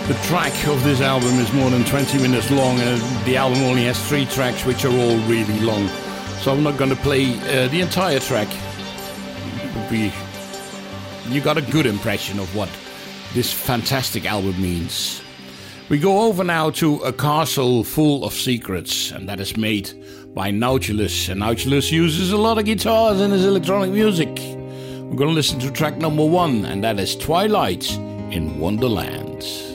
The track of this album is more than 20 minutes long, and the album only has 3 tracks, which are all really long. So I'm not going to play the entire track. You got a good impression of what this fantastic album means. We go over now to A Castle Full of Secrets, and that is made by Nautilus. And Nautilus uses a lot of guitars in his electronic music. We're going to listen to track number 1, and that is Twilight in Wonderland.